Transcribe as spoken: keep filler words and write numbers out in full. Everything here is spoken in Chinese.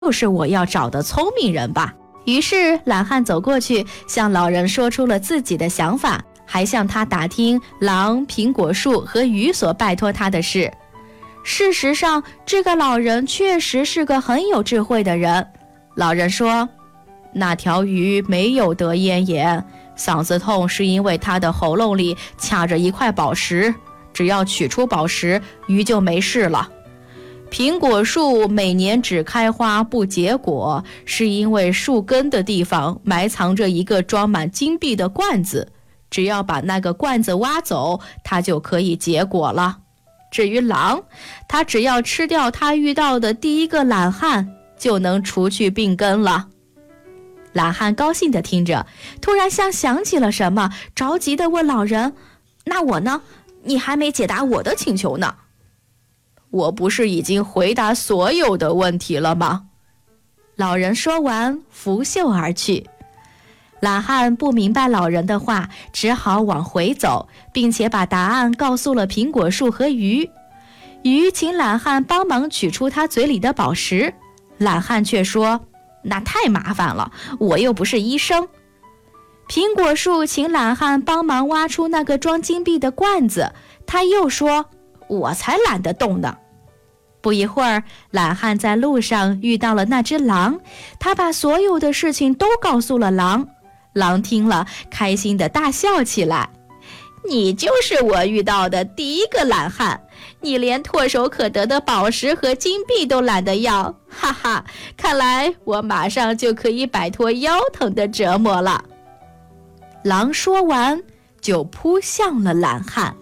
就是我要找的聪明人吧。于是懒汉走过去，向老人说出了自己的想法，还向他打听狼、苹果树和鱼所拜托他的事。事实上，这个老人确实是个很有智慧的人。老人说，那条鱼没有得咽炎，嗓子痛是因为它的喉咙里卡着一块宝石，只要取出宝石，鱼就没事了。苹果树每年只开花不结果，是因为树根的地方埋藏着一个装满金币的罐子，只要把那个罐子挖走，它就可以结果了。至于狼，它只要吃掉它遇到的第一个懒汉，就能除去病根了。懒汉高兴地听着，突然像想起了什么，着急地问老人，那我呢？你还没解答我的请求呢。我不是已经回答所有的问题了吗？老人说完，拂袖而去。懒汉不明白老人的话，只好往回走，并且把答案告诉了苹果树和鱼。鱼请懒汉帮忙取出他嘴里的宝石，懒汉却说，那太麻烦了，我又不是医生。苹果树请懒汉帮忙挖出那个装金币的罐子，他又说，我才懒得动呢。不一会儿，懒汉在路上遇到了那只狼，他把所有的事情都告诉了狼。狼听了，开心地大笑起来，你就是我遇到的第一个懒汉，你连唾手可得的宝石和金币都懒得要，哈哈，看来我马上就可以摆脱腰疼的折磨了。狼说完，就扑向了懒汉。